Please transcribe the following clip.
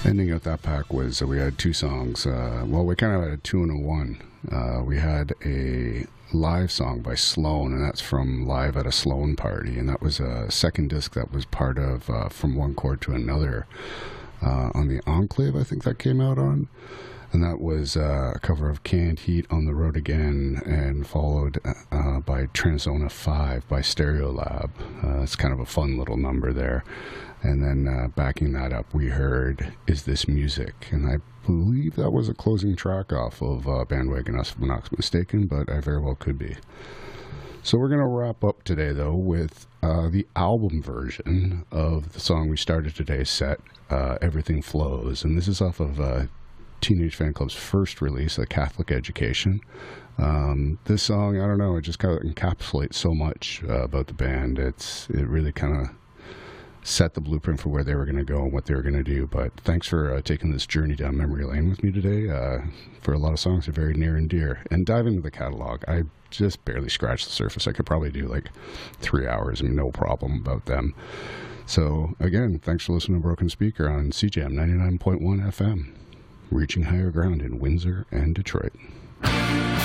Ending out that pack was we had two songs. Well, we kind of had a two and a one. We had a live song by Sloan, and that's from Live at a Sloan Party, and that was a second disc that was part of From One Chord to Another on the Enclave, I think that came out on. And that was a cover of Canned Heat, On the Road Again, and followed by Transzona 5 by Stereolab. It's kind of a fun little number there. And then backing that up, we heard Is This Music? And I believe that was a closing track off of Bandwagon Us, if I'm not mistaken, but I very well could be. So we're going to wrap up today, though, with the album version of the song we started today's set, Everything Flows. And this is off of Teenage Fanclub's first release, A Catholic Education. This song, I don't know, it just kind of encapsulates so much about the band. It really kind of set the blueprint for where they were going to go and what they were going to do. But thanks for taking this journey down memory lane with me today. For a lot of songs are very near and dear. And dive into the catalog. I just barely scratched the surface. I could probably do like 3 hours and no problem about them. So again, thanks for listening to Broken Speaker on CJAM 99.1 FM. Reaching higher ground in Windsor and Detroit.